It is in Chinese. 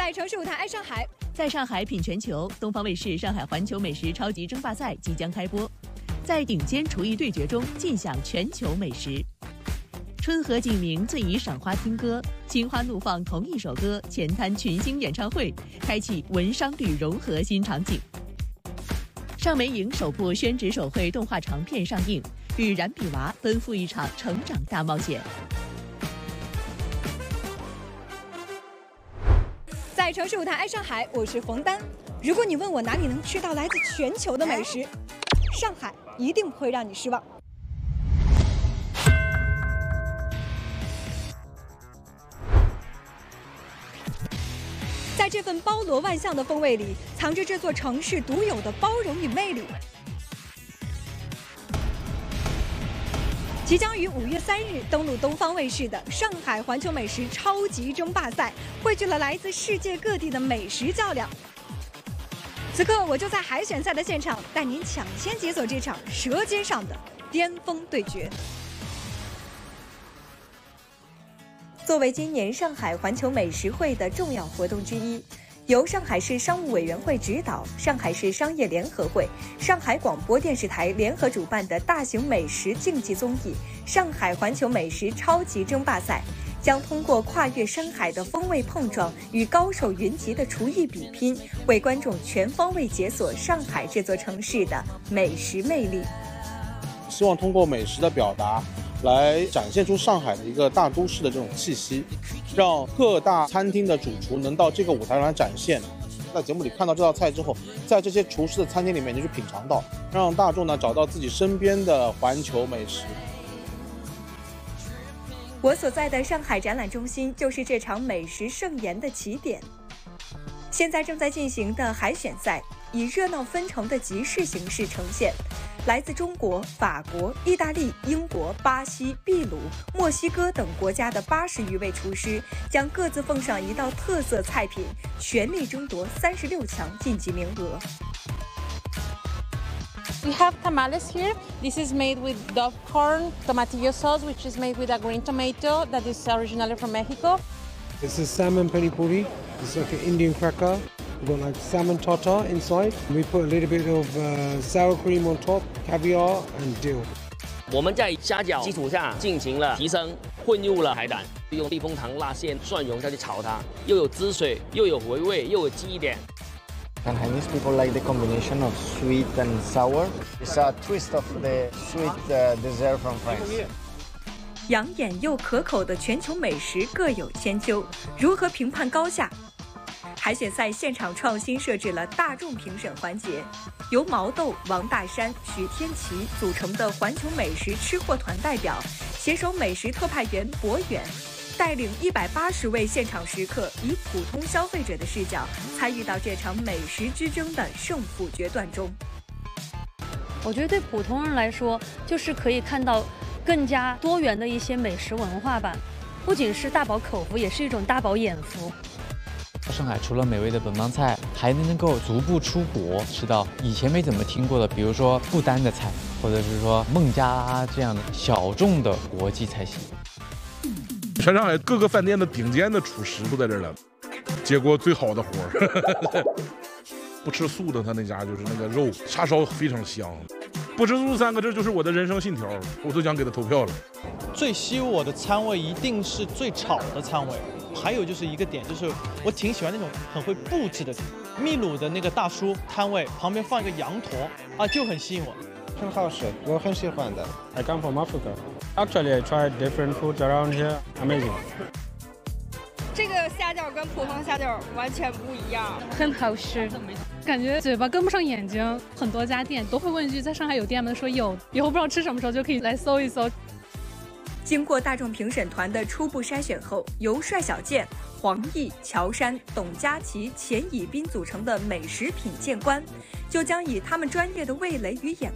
在城市舞台爱上海， 在上海品全球，东方卫视上海环球美食超级争霸赛即将开播，在顶尖厨艺对决中尽享全球美食。春和景明醉于赏花听歌，心花怒放同一首歌，前滩群星演唱会，开启文商旅融合新场景。尚美影首部宣纸手绘动画长片上映，与冉比娃奔赴一场成长大冒险。 在城市舞台爱上海，我是冯丹。如果你问我哪里能吃到来自全球的美食，上海一定不会让你失望。在这份包罗万象的风味里，藏着这座城市独有的包容与魅力。即将于5月3日登陆东方卫视的上海环球美食超级争霸赛，汇聚了来自世界各地的美食较量。此刻，我就在海选赛的现场，带您抢先解锁这场舌尖上的巅峰对决。作为今年上海环球美食会的重要活动之一，由上海市商务委员会指导、上海市商业联合会、上海广播电视台联合主办的大型美食竞技综艺——上海环球美食超级争霸赛，将通过跨越山海的风味碰撞与高手云集的厨艺比拼，为观众全方位解锁上海这座城市的美食魅力。 希望通过美食的表达，来展现出上海的一个大都市的这种气息，让各大餐厅的主厨能到这个舞台上来展现。在节目里看到这道菜之后，在这些厨师的餐厅里面就去品尝到，让大众呢找到自己身边的环球美食。 我所在的上海展览中心就是这场美食盛宴的起点。现在正在进行的海选赛以热闹纷呈的集市形式呈现。来自中国、法国、意大利、英国、巴西、秘鲁、墨西哥等国家的80余位厨师，将各自奉上一道特色菜品，全力争夺36强晋级名额。 We have tamales here. This is made with dove corn, tomatillo sauce, which is made with a green tomato that is originally from Mexico. This is salmon peri puri. It's like an Indian cracker. We've got like salmon tartar inside. We put a little bit of sour cream on top, caviar and dill. 我们在虾饺基础下进行了提升，混入了海胆，用避风塘辣馅、蒜蓉下去炒它，又有汁水，又有回味，又有记忆点。 Chinese people like the combination of sweet and sour. It's a twist of the sweet dessert from France. 养眼又可口的全球美食各有千秋，如何评判高下？海选赛现场创新设置了大众评审环节，由毛豆、王大山、许天琪组成的环球美食吃货团代表，携手美食特派员博远，带领180位现场食客，以普通消费者的视角参与到这场美食之争的胜负决断中。 我觉得对普通人来说，就是可以看到更加多元的一些美食文化吧，不仅是大饱口福，也是一种大饱眼福。 上海除了美味的本帮菜，还能够逐步出国，吃到以前没怎么听过的，比如说不丹的菜，或者是说孟加拉这样的小众的国际菜系。 全上海各个饭店的顶尖的厨师都在这儿了，接过最好的活儿。不吃素的，他那家就是那个肉叉烧非常香。不吃素3个字就是我的人生信条，我都想给他投票了。 最吸引我的餐位一定是最炒的餐位。还有就是一个点，就是我挺喜欢那种很会布置的，秘鲁的那个大叔摊位旁边放一个羊驼啊，就很吸引我。 很好吃，我很喜欢的。I come from Africa. Actually, I tried different foods around here. Amazing. 这个虾饺跟普通虾饺完全不一样， 很好吃，感觉嘴巴跟不上眼睛。很多家店都会问一句，在上海有店吗？说有，以后不知道吃什么时候就可以来搜一搜。 经过大众评审团的初步筛选后，由帅小健、黄奕、乔杉、董佳琪、钱以斌组成的美食品鉴官，就将以他们专业的味蕾与眼